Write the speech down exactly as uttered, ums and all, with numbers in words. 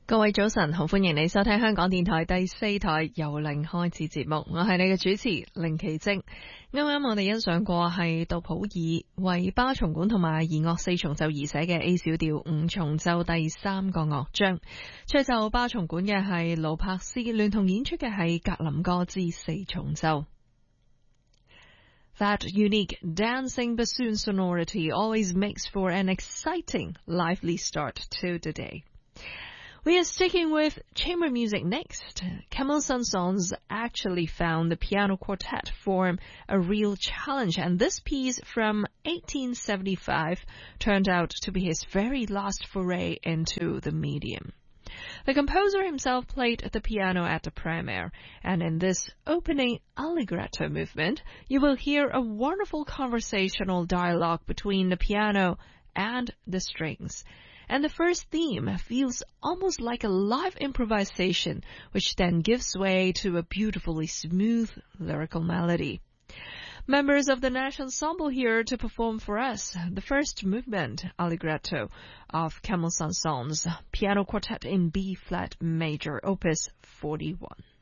各位早晨，好歡迎你收聽香港電台第四台由零開始節目，我係你嘅主持凌奇晶。啱啱我哋欣賞過係杜普爾為巴松管同埋弦樂四重奏而寫嘅 A 小調五重奏第三個樂章，吹奏巴松管嘅係盧柏斯，聯同演出嘅係格林哥之四重奏。That unique dancing bassoon sonority always makes for an exciting, lively start to the day.We are sticking with chamber music next. Camille Saint-Saëns actually found the piano quartet form a real challenge, and this piece from eighteen seventy-five turned out to be his very last foray into the medium. The composer himself played the piano at the premiere, and in this opening allegretto movement, you will hear a wonderful conversational dialogue between the piano and the strings.And the first theme feels almost like a live improvisation, which then gives way to a beautifully smooth lyrical melody. Members of the National Ensemble here to perform for us the first movement, Allegretto, of Camille Saint-Saëns, Piano Quartet in B-flat major, opus forty-one.